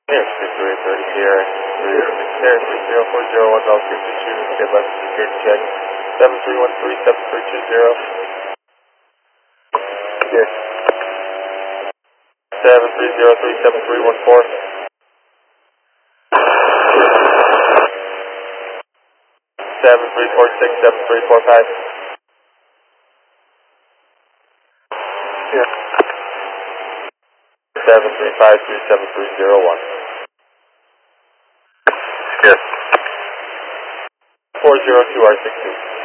Here's 330 here. 3040 1 get left security check. 7313 7320. Yes. 7303 7314. 7346 7345. Yes. 7353 7301. Yes. 402 R62.